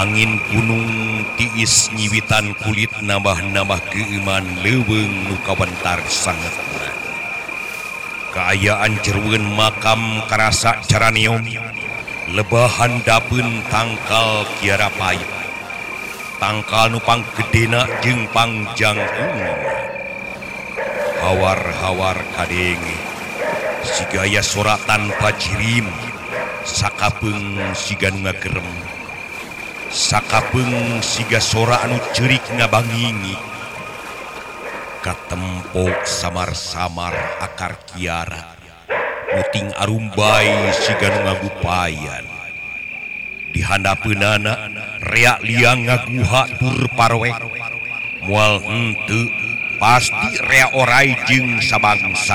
angin gunung tiis nyiwitan kulit nambah-nambah keiman leuweung nu kawentar sangetna. Kaayaan jerweun makam karasa caraneom, lebahan dapeun tangkal kiara pait. Tangkal nu panggedena jeung pangjangkung. Hawar-hawar kadenge, sigaya soratan pajirim, sakapeung siga nu ngagerem. Sakapeung siga sora anu ceurik ngabangingi. Katempok samar-samar akar kiara, nuting arumbai siga nu ngagupayan. Di handapeunana rea liang ngaguha tur parwek. Moal henteu pasti rea orai jeung sabangsa